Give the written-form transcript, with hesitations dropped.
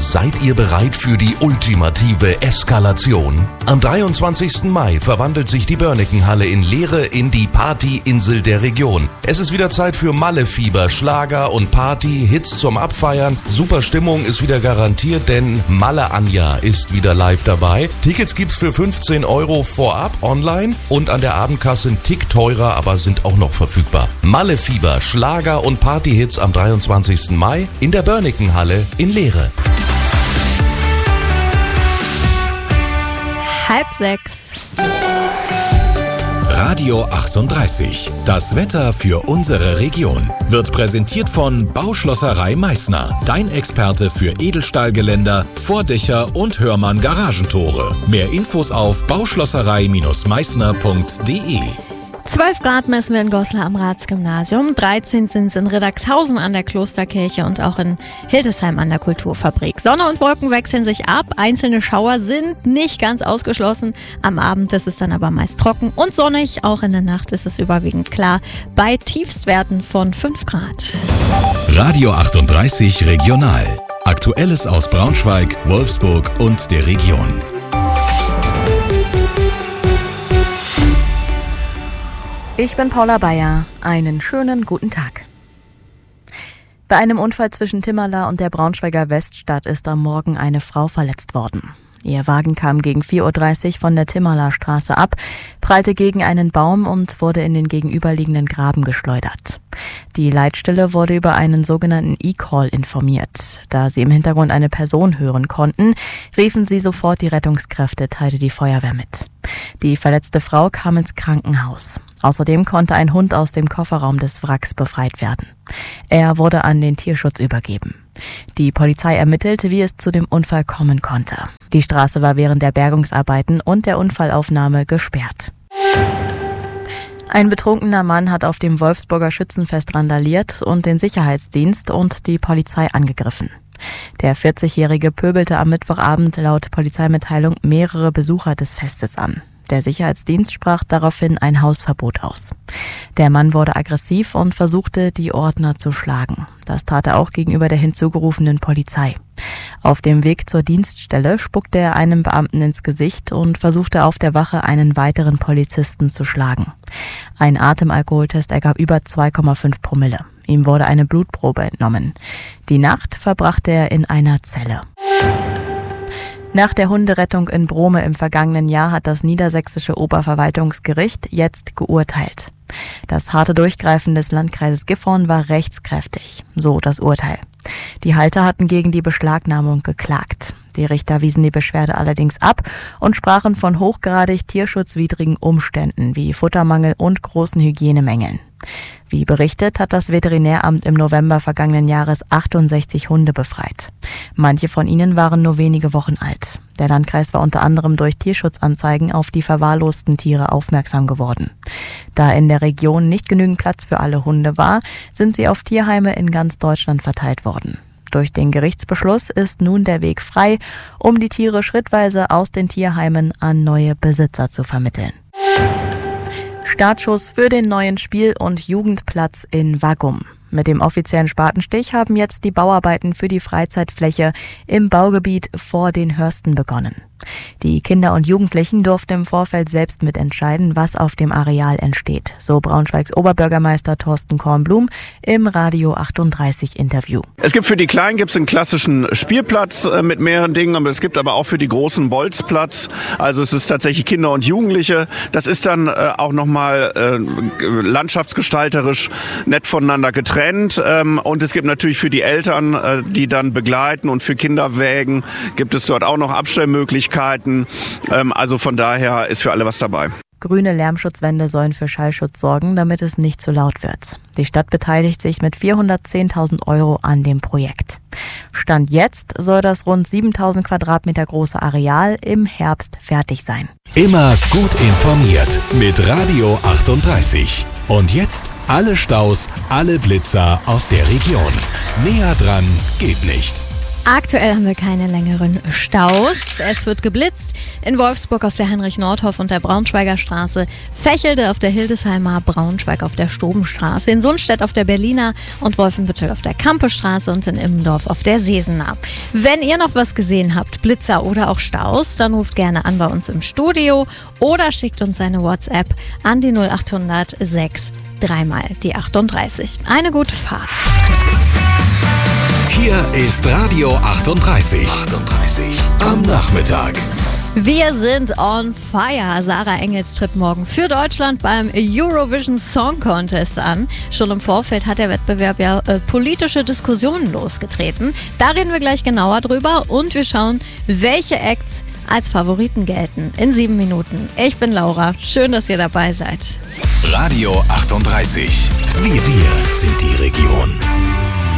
Seid ihr bereit für die ultimative Eskalation? Am 23. Mai verwandelt sich die Börniken-Halle in Leere in die Partyinsel der Region. Es ist wieder Zeit für Malle-Fieber, Schlager und Party, Hits zum Abfeiern. Super Stimmung ist wieder garantiert, denn Malle Anja ist wieder live dabei. Tickets gibt's für 15 € vorab online und an der Abendkasse ein Tick teurer, aber sind auch noch verfügbar. Malle-Fieber, Schlager und Partyhits am 23. Mai in der Börniken-Halle in Leere. 5:30. Radio 38. Das Wetter für unsere Region wird präsentiert von Bauschlosserei Meißner. Dein Experte für Edelstahlgeländer, Vordächer und Hörmann Garagentore. Mehr Infos auf bauschlosserei-meißner.de. 12 Grad messen wir in Goslar am Ratsgymnasium, 13 sind es in Riddagshausen an der Klosterkirche und auch in Hildesheim an der Kulturfabrik. Sonne und Wolken wechseln sich ab, einzelne Schauer sind nicht ganz ausgeschlossen. Am Abend ist es dann aber meist trocken und sonnig, auch in der Nacht ist es überwiegend klar, bei Tiefstwerten von 5 Grad. Radio 38 Regional. Aktuelles aus Braunschweig, Wolfsburg und der Region. Ich bin Paula Bayer. Einen schönen guten Tag. Bei einem Unfall zwischen Timmerla und der Braunschweiger Weststadt ist am Morgen eine Frau verletzt worden. Ihr Wagen kam gegen 4:30 Uhr von der Timmerler Straße ab, prallte gegen einen Baum und wurde in den gegenüberliegenden Graben geschleudert. Die Leitstelle wurde über einen sogenannten E-Call informiert. Da sie im Hintergrund eine Person hören konnten, riefen sie sofort die Rettungskräfte, teilte die Feuerwehr mit. Die verletzte Frau kam ins Krankenhaus. Außerdem konnte ein Hund aus dem Kofferraum des Wracks befreit werden. Er wurde an den Tierschutz übergeben. Die Polizei ermittelte, wie es zu dem Unfall kommen konnte. Die Straße war während der Bergungsarbeiten und der Unfallaufnahme gesperrt. Ein betrunkener Mann hat auf dem Wolfsburger Schützenfest randaliert und den Sicherheitsdienst und die Polizei angegriffen. Der 40-Jährige pöbelte am Mittwochabend laut Polizeimitteilung mehrere Besucher des Festes an. Der Sicherheitsdienst sprach daraufhin ein Hausverbot aus. Der Mann wurde aggressiv und versuchte, die Ordner zu schlagen. Das tat er auch gegenüber der hinzugerufenen Polizei. Auf dem Weg zur Dienststelle spuckte er einem Beamten ins Gesicht und versuchte auf der Wache einen weiteren Polizisten zu schlagen. Ein Atemalkoholtest ergab über 2,5 Promille. Ihm wurde eine Blutprobe entnommen. Die Nacht verbrachte er in einer Zelle. Nach der Hunderettung in Brome im vergangenen Jahr hat das niedersächsische Oberverwaltungsgericht jetzt geurteilt. Das harte Durchgreifen des Landkreises Gifhorn war rechtskräftig, so das Urteil. Die Halter hatten gegen die Beschlagnahmung geklagt. Die Richter wiesen die Beschwerde allerdings ab und sprachen von hochgradig tierschutzwidrigen Umständen wie Futtermangel und großen Hygienemängeln. Wie berichtet, hat das Veterinäramt im November vergangenen Jahres 68 Hunde befreit. Manche von ihnen waren nur wenige Wochen alt. Der Landkreis war unter anderem durch Tierschutzanzeigen auf die verwahrlosten Tiere aufmerksam geworden. Da in der Region nicht genügend Platz für alle Hunde war, sind sie auf Tierheime in ganz Deutschland verteilt worden. Durch den Gerichtsbeschluss ist nun der Weg frei, um die Tiere schrittweise aus den Tierheimen an neue Besitzer zu vermitteln. Startschuss für den neuen Spiel- und Jugendplatz in Waggum. Mit dem offiziellen Spatenstich haben jetzt die Bauarbeiten für die Freizeitfläche im Baugebiet vor den Hörsten begonnen. Die Kinder und Jugendlichen durften im Vorfeld selbst mitentscheiden, was auf dem Areal entsteht, so Braunschweigs Oberbürgermeister Thorsten Kornblum im Radio 38 Interview. Es gibt für die Kleinen einen klassischen Spielplatz mit mehreren Dingen, aber es gibt aber auch für die Großen Bolzplatz. Also es ist tatsächlich Kinder und Jugendliche. Das ist dann auch nochmal landschaftsgestalterisch nett voneinander getrennt. Und es gibt natürlich für die Eltern, die dann begleiten, und für Kinderwägen gibt es dort auch noch Abstellmöglichkeiten. Also von daher ist für alle was dabei. Grüne Lärmschutzwände sollen für Schallschutz sorgen, damit es nicht zu laut wird. Die Stadt beteiligt sich mit 410.000 € an dem Projekt. Stand jetzt soll das rund 7.000 Quadratmeter große Areal im Herbst fertig sein. Immer gut informiert mit Radio 38. Und jetzt alle Staus, alle Blitzer aus der Region. Näher dran geht nicht. Aktuell haben wir keine längeren Staus. Es wird geblitzt in Wolfsburg auf der Heinrich-Nordhoff und der Braunschweiger Straße, Fächelde auf der Hildesheimer, Braunschweig auf der Stobenstraße, in Sundstedt auf der Berliner und Wolfenbüttel auf der Kampestraße und in Immendorf auf der Sesener. Wenn ihr noch was gesehen habt, Blitzer oder auch Staus, dann ruft gerne an bei uns im Studio oder schickt uns eine WhatsApp an die 0800 6 3 mal die 38. Eine gute Fahrt. Hier ist Radio 38. Am Nachmittag. Wir sind on fire. Sarah Engels tritt morgen für Deutschland beim Eurovision Song Contest an. Schon im Vorfeld hat der Wettbewerb ja politische Diskussionen losgetreten. Da reden wir gleich genauer drüber und wir schauen, welche Acts als Favoriten gelten. In 7 Minuten. Ich bin Laura. Schön, dass ihr dabei seid. Radio 38. Wir sind die Region.